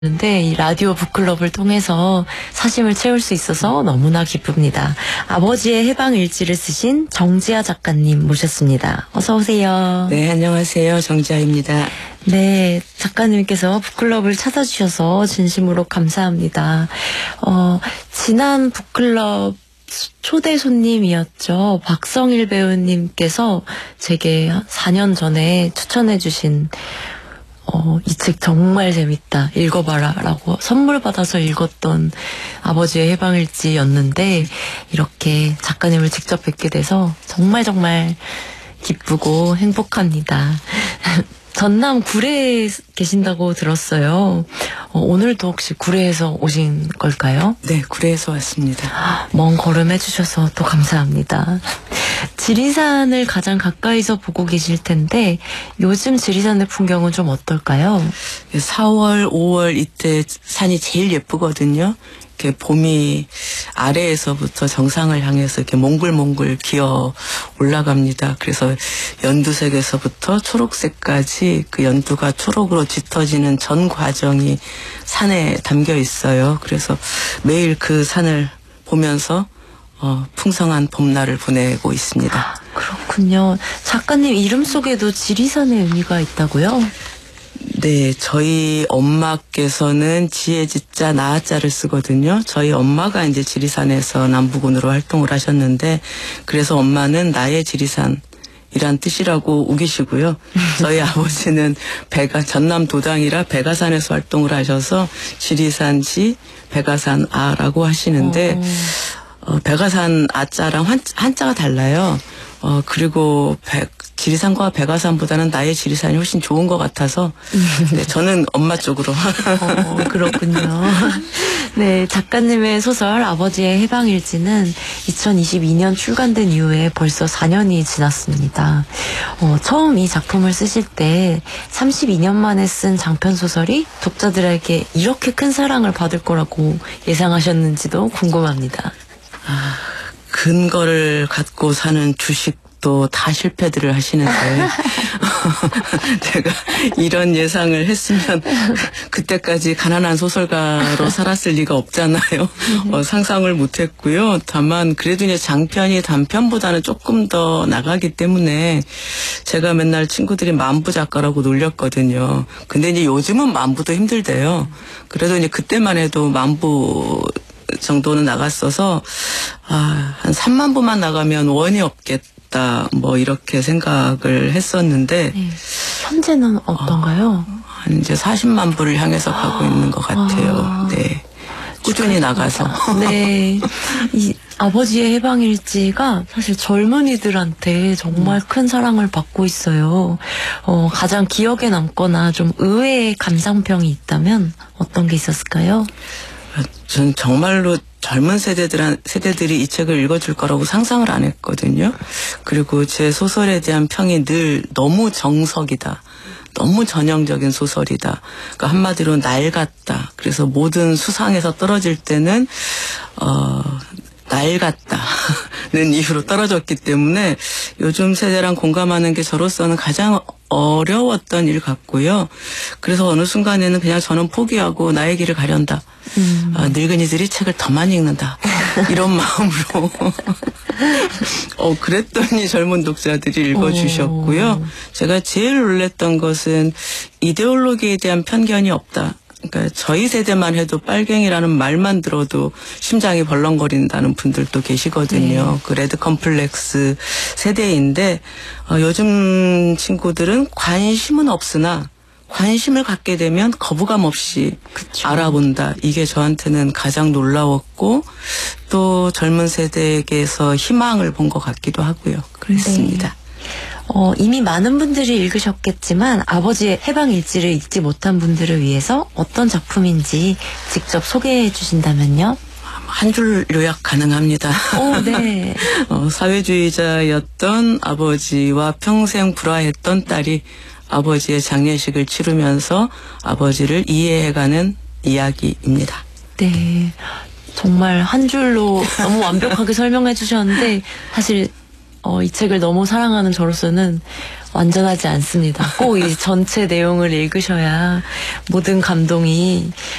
근데 이 라디오 북클럽을 통해서 사심을 채울 수 있어서 너무나 기쁩니다. 아버지의 해방 일지를 쓰신 정지아 작가님 모셨습니다. 어서 오세요. 네, 안녕하세요. 정지아입니다. 네, 작가님께서 북클럽을 찾아주셔서 진심으로 감사합니다. 지난 북클럽 초대 손님이었죠. 박성일 배우님께서 제게 4년 전에 추천해주신 이 책 정말 재밌다. 읽어봐라. 라고 선물 받아서 읽었던 아버지의 해방일지였는데 이렇게 작가님을 직접 뵙게 돼서 정말 기쁘고 행복합니다. 전남 구례에 계신다고 들었어요. 오늘도 혹시 구례에서 오신 걸까요? 네, 구례에서 왔습니다. 먼 걸음 해주셔서 또 감사합니다. 지리산을 가장 가까이서 보고 계실 텐데 요즘 지리산의 풍경은 좀 어떨까요? 4월, 5월 이때 산이 제일 예쁘거든요. 이렇게 봄이 아래에서부터 정상을 향해서 이렇게 몽글몽글 기어 올라갑니다. 그래서 연두색에서부터 초록색까지 그 연두가 초록으로 짙어지는 전 과정이 산에 담겨 있어요. 그래서 매일 그 산을 보면서 풍성한 봄날을 보내고 있습니다. 그렇군요. 작가님 이름 속에도 지리산의 의미가 있다고요? 네, 저희 엄마께서는 지혜지자 나아자를 쓰거든요. 저희 엄마가 이제 지리산에서 남부군으로 활동을 하셨는데, 그래서 엄마는 나의 지리산 이란 뜻이라고 우기시고요. 저희 아버지는 전남 도당이라 백아산에서 활동을 하셔서 지리산지 백아산 아라고 하시는데, 백아산 아자랑 한자가 달라요. 그리고 지리산과 백아산보다는 나의 지리산이 훨씬 좋은 것 같아서 네, 저는 엄마 쪽으로. 그렇군요. 네, 작가님의 소설 아버지의 해방일지는 2022년 출간된 이후에 벌써 4년이 지났습니다. 처음 이 작품을 쓰실 때 32년 만에 쓴 장편소설이 독자들에게 이렇게 큰 사랑을 받을 거라고 예상하셨는지도 궁금합니다. 근거를 갖고 사는 주식도 다 실패들을 하시는데 제가 이런 예상을 했으면 그때까지 가난한 소설가로 살았을 리가 없잖아요. 상상을 못했고요. 다만 그래도 이제 장편이 단편보다는 조금 더 나가기 때문에 제가 맨날 친구들이 만부 작가라고 놀렸거든요. 근데 이제 요즘은 만부도 힘들대요. 그래도 이제 그때만 해도 만부 정도는 나갔어서 한 3만 부만 나가면 원이 없겠다 뭐 이렇게 생각을 했었는데 네. 현재는 어떤가요? 한 이제 40만 부를 향해서 가고 있는 것 같아요. 네, 꾸준히 나가서. 네, 이 아버지의 해방일지가 사실 젊은이들한테 정말 큰 사랑을 받고 있어요. 가장 기억에 남거나 좀 의외의 감상평이 있다면 어떤 게 있었을까요? 전 정말로 젊은 세대들이 이 책을 읽어줄 거라고 상상을 안 했거든요. 그리고 제 소설에 대한 평이 늘 너무 정석이다. 너무 전형적인 소설이다. 그러니까 한마디로 낡았다. 그래서 모든 수상에서 떨어질 때는 낡았다는 이유로 떨어졌기 때문에 요즘 세대랑 공감하는 게 저로서는 가장 어려웠던 일 같고요. 그래서 어느 순간에는 그냥 저는 포기하고 나의 길을 가련다. 늙은이들이 책을 더 많이 읽는다. 이런 마음으로 그랬더니 젊은 독자들이 읽어주셨고요. 제가 제일 놀랬던 것은 이데올로기에 대한 편견이 없다. 그러니까 저희 세대만 해도 빨갱이라는 말만 들어도 심장이 벌렁거린다는 분들도 계시거든요. 그 레드 컴플렉스 세대인데 요즘 친구들은 관심은 없으나 관심을 갖게 되면 거부감 없이 그쵸. 알아본다. 이게 저한테는 가장 놀라웠고 또 젊은 세대에게서 희망을 본 것 같기도 하고요. 그랬습니다. 네. 이미 많은 분들이 읽으셨겠지만 아버지의 해방일지를 읽지 못한 분들을 위해서 어떤 작품인지 직접 소개해 주신다면요? 한 줄 요약 가능합니다. 네. 사회주의자였던 아버지와 평생 불화했던 딸이 아버지의 장례식을 치르면서 아버지를 이해해가는 이야기입니다. 네. 정말 한 줄로 너무 완벽하게 설명해 주셨는데 사실 이 책을 너무 사랑하는 저로서는 완전하지 않습니다. 꼭 이 전체 내용을 읽으셔야 모든 감동이